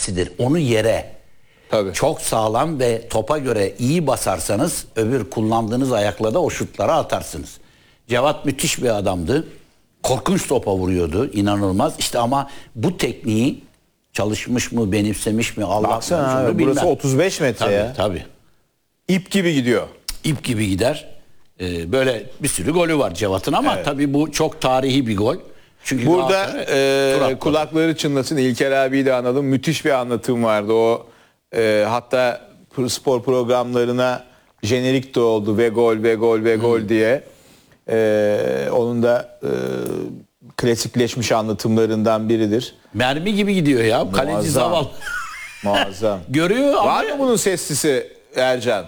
etkisidir. Onu yere çok sağlam ve topa göre iyi basarsanız öbür kullandığınız ayakla da o şutları atarsınız. Cevat müthiş bir adamdı. Korkunç topa vuruyordu. İnanılmaz. İşte ama bu tekniği çalışmış mı, benimsemiş mi Allah Baksana bilmem. Burası 35 metre tabii, ya. Tabii. İp gibi gidiyor. İp gibi gider. Böyle bir sürü golü var Cevat'ın ama tabii bu çok tarihi bir gol. Çünkü burada kulakları çınlasın, İlker abiyi de analım. Müthiş bir anlatım vardı o. Hatta spor programlarına jenerik de oldu. Ve gol, ve gol, ve gol diye. Onun da klasikleşmiş anlatımlarından biridir. Mermi gibi gidiyor ya. Kaleci zavallı. Muazzam. Görüyor ama. Var mı bunun seslisi Ercan?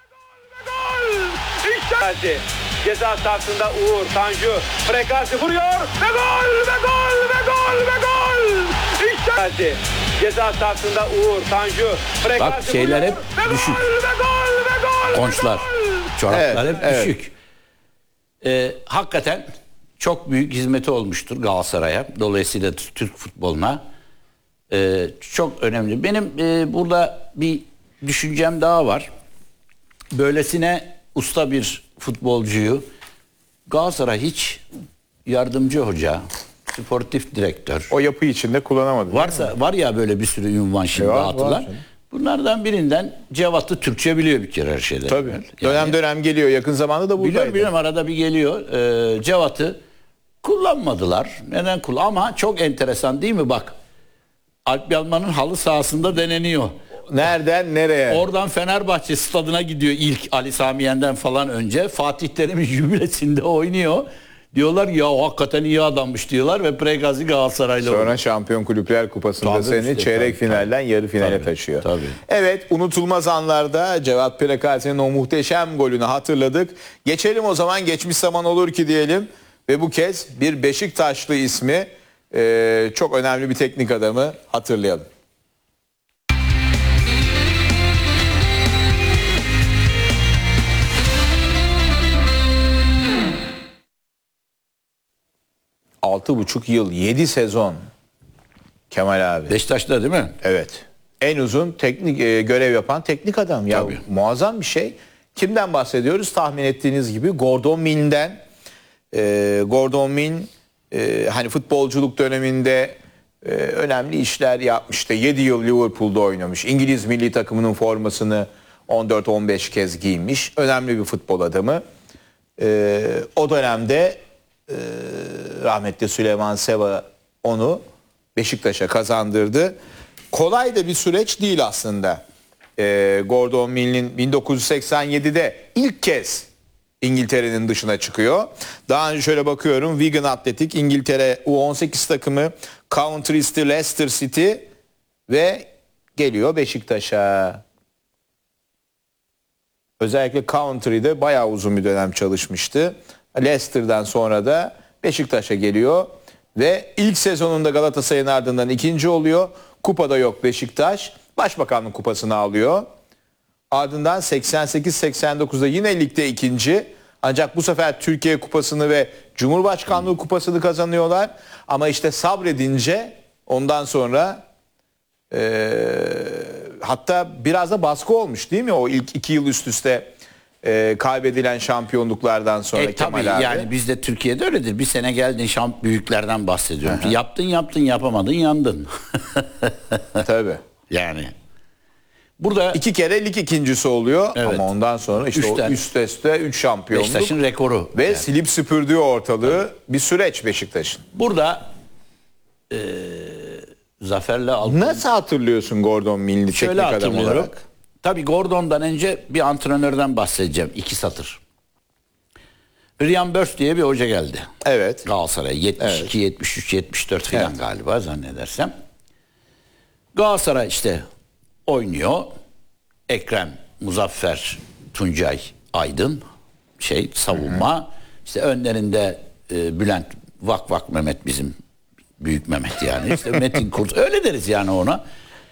İşte ceza sahasında Uğur, Tanju, Frekazi vuruyor ve gol, ve gol, ve gol, ve gol. İşte ceza sahasında Uğur, Tanju, Frekazi bak şeyler hep düşük. Konçlar, çoraplar hep düşük. Hakikaten çok büyük hizmeti olmuştur Galatasaray'a. Dolayısıyla Türk futboluna çok önemli. Benim burada bir düşüncem daha var. Böylesine usta bir futbolcuyu Galatasaray hiç yardımcı hoca, sportif direktör. O yapı içinde kullanamadı. Var ya böyle bir sürü ünvan şimdi dağıtılan. Bunlardan birinden Cevat'ı Türkçe biliyor bir kere her şeyden. Tabii. Yani, dönem dönem geliyor. Yakın zamanda da buradaydı. Biliyorum arada bir geliyor. Cevat'ı kullanmadılar. Neden Ama çok enteresan değil mi? Bak Alp Yalman'ın halı sahasında deneniyor. Nereden nereye? Oradan Fenerbahçe stadına gidiyor ilk Ali Sami Yen'den falan önce. Fatih Terim'in jübilesinde oynuyor. Diyorlar ya hakikaten iyi adammış diyorlar ve Pregazi Galatasaray'la sonra Şampiyon Kulüpler Kupası'nda seni çeyrek finalden yarı finale taşıyor. Tabii. Evet, unutulmaz anlarda Cevat Pregazi'nin o muhteşem golünü hatırladık. Geçelim o zaman, geçmiş zaman olur ki diyelim ve bu kez bir Beşiktaşlı ismi, çok önemli bir teknik adamı hatırlayalım. Altı buçuk yıl, 7 sezon Kemal abi. Beşiktaş'ta değil mi? Evet. En uzun teknik görev yapan teknik adam. Ya tabii. Muazzam bir şey. Kimden bahsediyoruz? Tahmin ettiğiniz gibi Gordon Mill'den. Gordon Mill hani futbolculuk döneminde önemli işler yapmıştı. 7 yıl Liverpool'da oynamış. İngiliz milli takımının formasını 14-15 kez giymiş. Önemli bir futbol adamı. O dönemde rahmetli Süleyman Seba onu Beşiktaş'a kazandırdı. Kolay da bir süreç değil aslında. Gordon Mill'in 1987'de ilk kez İngiltere'nin dışına çıkıyor. Daha önce şöyle bakıyorum. Wigan Athletic, İngiltere U18 takımı, Coventry City, Leicester City ve geliyor Beşiktaş'a. Özellikle Coventry'de bayağı uzun bir dönem çalışmıştı. Leicester'dan sonra da Beşiktaş'a geliyor ve ilk sezonunda Galatasaray'ın ardından ikinci oluyor. Kupada yok Beşiktaş. Başbakanlık kupasını alıyor. Ardından 88-89'da yine ligde ikinci. Ancak bu sefer Türkiye kupasını ve Cumhurbaşkanlığı kupasını kazanıyorlar. Ama işte sabredince ondan sonra hatta biraz da baskı olmuş değil mi? O ilk 2 yıl üst üste kaybedilen şampiyonluklardan sonra Kemal tabii, abi. yani bizde Türkiye'de öyledir. Bir sene geldin büyüklerden bahsediyorum. Yaptın yapamadın yandın. Tabii. Yani. Burada 2 kere lig ikincisi oluyor ama ondan sonra işte o üst üste 3 şampiyonluk. Beşiktaş'ın rekoru. Ve silip süpürdüğü ortalığı bir süreç Beşiktaş'ın. Burada Zafer'le Altın. Nasıl hatırlıyorsun Gordon Mill'i teknik adam olarak? Tabii Gordon'dan önce bir antrenörden bahsedeceğim. 2 satır. Ryan Burs diye bir hoca geldi. Evet. Galatasaray'a 72, 73, 74 falan galiba zannedersem. Galatasaray işte oynuyor. Ekrem, Muzaffer, Tuncay, Aydın savunma. İşte önlerinde Bülent, Vak Mehmet, bizim büyük Mehmet yani. İşte Metin Kurt, öyle deriz yani ona.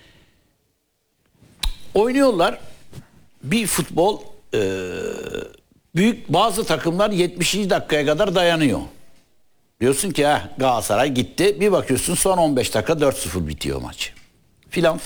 Oynuyorlar. Bir futbol büyük bazı takımlar 70. dakikaya kadar dayanıyor. Diyorsun ki Galatasaray gitti. Bir bakıyorsun son 15 dakika 4-0 bitiyor maç. Filan